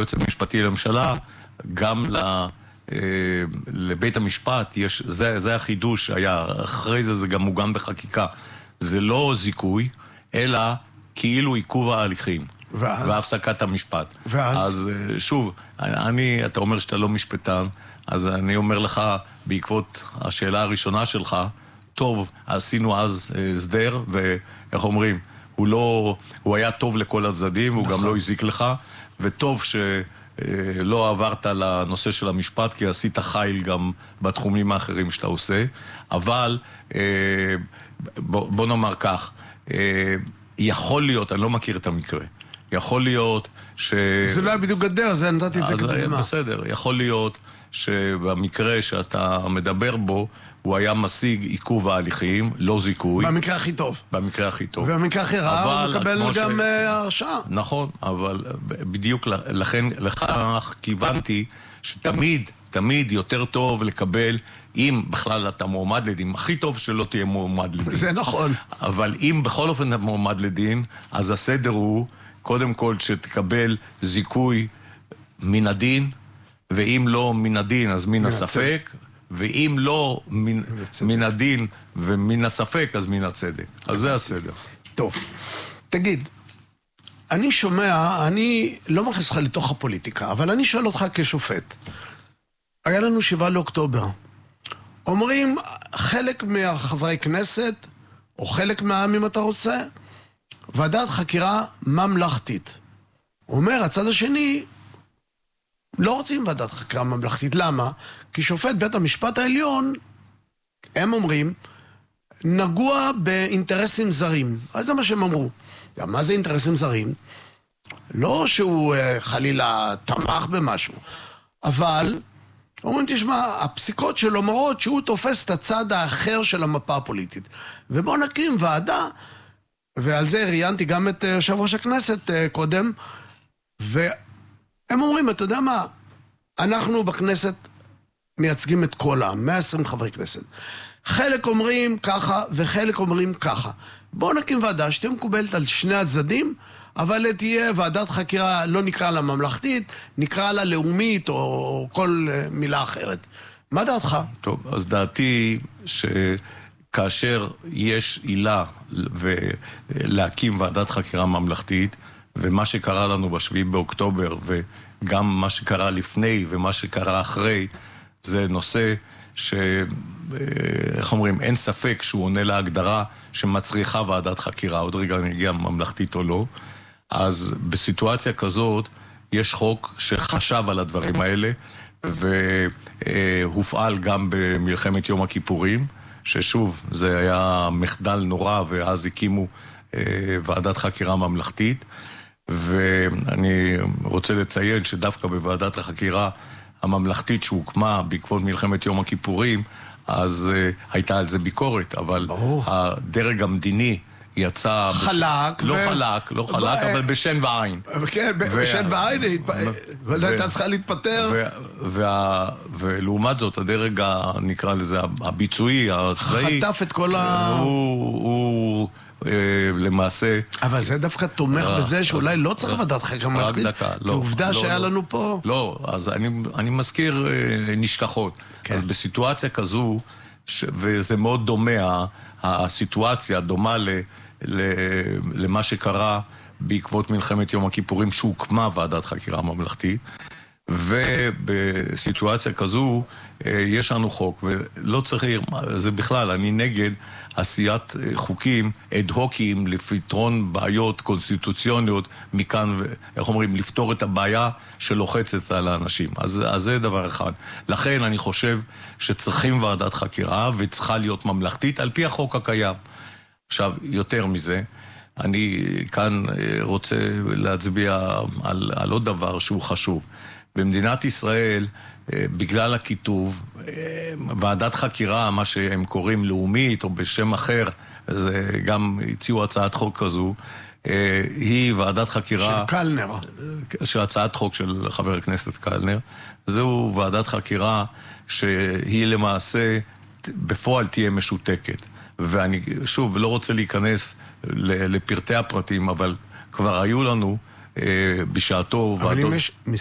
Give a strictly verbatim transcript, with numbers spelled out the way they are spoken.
ליועץ המשפטי לממשלה, גם ל... לבית המשפט, יש, זה, זה החידוש שהיה, אחרי זה זה גם מוגן בחקיקה. זה לא זיכוי, אלא כאילו עיכוב ההליכים. ואז? והפסקת המשפט. ואז? אז שוב, אני, אתה אומר שאתה לא משפטן, אז אני אומר לך, בעקבות השאלה הראשונה שלך, טוב, עשינו אז הסדר, ואיך אומרים, הוא לא, הוא היה טוב לכל הצדדים, הוא גם לא הזיק לך, וטוב ש... לא עברת לנושא של המשפט, כי עשית חיל גם בתחומים האחרים שאתה עושה, אבל בוא, בוא נאמר כך, יכול להיות, אני לא מכיר את המקרה, יכול להיות ש... זה לא היה בדיוק גדר, זה נתתי את זה כדוגמה. בסדר, יכול להיות שבמקרה שאתה מדבר בו, הוא היה משיג עיכוב ההליכים, לא זיכוי. במקרה הכי טוב. במקרה הכי טוב. ובמקרה הכי רע, הוא מקבל גם הרשעה. נכון, אבל בדיוק לכן, לכך כיוונתי שתמיד, תמיד יותר טוב לקבל, אם בכלל אתה מועמד לדין, הכי טוב שלא תהיה מועמד לדין. זה נכון. אבל אם בכל אופן אתה מועמד לדין, אז הסדר הוא, קודם כל, שתקבל זיכוי מן הדין, ואם לא מן הדין, אז מן הספק, ואם לא מן, מן הדין ומן הספק, אז מן הצדק. אז זה הסדר. טוב, תגיד, אני שומע, אני לא מכניס לך לתוך הפוליטיקה, אבל אני שואל אותך כשופט. היה לנו שבעה לאוקטובר. אומרים, חלק מהחברי כנסת, או חלק מהעם אם אתה רוצה, ועדת חקירה ממלכתית. אומר, הצד השני, לא רוצים ועדת חקירה ממלכתית. למה? כי שופט בית המשפט העליון, הם אומרים, נגוע באינטרסים זרים. אז זה מה שהם אמרו. מה זה אינטרסים זרים? לא שהוא חלילה תמך במשהו, אבל אומרים, תשמע, הפסיקות שלו מראות שהוא תופס את הצד האחר של המפה הפוליטית. ובואו נקים ועדה, ועל זה ראיינתי גם את יושב ראש הכנסת קודם, והם אומרים, אתה יודע מה, אנחנו בכנסת מייצגים את כל העם, מאה ועשרים חברי כנסת. חלק אומרים ככה וחלק אומרים ככה. בואו נקים ועדה שתהיה מקובלת על שני הצדדים, אבל תהיה ועדת חקירה, לא נקרא לה ממלכתית, נקרא לה לאומית או כל מילה אחרת. מה דעתך? טוב, אז דעתי שכאשר יש עילה ולהקים ועדת חקירה ממלכתית, ומה שקרה לנו בשביעי באוקטובר, וגם מה שקרה לפני ומה שקרה אחרי, זה נושא ש... איך אומרים, אין ספק שהוא עונה להגדרה שמצריכה ועדת חקירה, עוד רגע נגיע ממלכתית או לא. אז בסיטואציה כזאת יש חוק שחשב על הדברים האלה, והופעל גם במלחמת יום הכיפורים, ששוב, זה היה מחדל נורא, ואז הקימו ועדת חקירה ממלכתית, ואני רוצה לציין שדווקא בוועדת החקירה הממלכתית שהוקמה בעקבות מלחמת יום הכיפורים, אז uh, הייתה על זה ביקורת, אבל ברור. הדרג המדיני יצא... חלק. בש... ו... לא חלק, לא חלק, ב... אבל בשן ועין. כן, ו... בשן ועין, התפ... ו... הייתה צריכה להתפטר. ו... וה... ולעומת זאת, הדרג, ה... נקרא לזה, הביצועי, הצבאי... חטף את כל ה... הוא... הוא... למעשה... אבל זה דווקא תומך בזה שאולי לא צריך ועדת חקירה ממלכתית, כעובדה שהיה לנו פה. לא, אז אני מזכיר נשכחות. אז בסיטואציה כזו, וזה מאוד דומה, הסיטואציה דומה למה שקרה בעקבות מלחמת יום הכיפורים, שהוקמה ועדת חקירה ממלכתית, ובסיטואציה כזו יש לנו חוק, ולא צריך, זה בכלל, אני נגד עשיית חוקים אד-הוקיים לפתרון בעיות קונסטיטוציוניות מכאן, איך אומרים, לפתור את הבעיה שלוחצת על האנשים. אז, אז זה דבר אחד. לכן אני חושב שצריכים ועדת חקירה וצריכה להיות ממלכתית על פי החוק הקיים. עכשיו, יותר מזה, אני כאן רוצה להצביע על, על עוד דבר שהוא חשוב. במדינת ישראל, בגלל הכיתוב, ועדת חקירה, מה שהם קוראים לאומית או בשם אחר, זה גם הציעו הצעת חוק כזו, היא ועדת חקירה... של קלנר. של הצעת חוק של חבר הכנסת קלנר. זהו ועדת חקירה שהיא למעשה בפועל תהיה משותקת. ואני שוב לא רוצה להיכנס לפרטי הפרטים, אבל כבר היו לנו בשעתו... אבל אם יש